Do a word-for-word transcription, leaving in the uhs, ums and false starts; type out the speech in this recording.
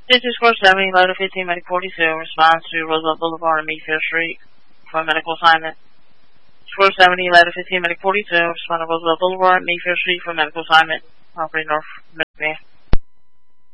City Square seventy, letter fifteen, medic forty-two, responds to Roosevelt Boulevard and Mayfair Street for a medical assignment. Square seventy, letter fifteen, medic forty-two, respond to Roosevelt Boulevard and Mayfair Street for a medical assignment. Property North Michigan.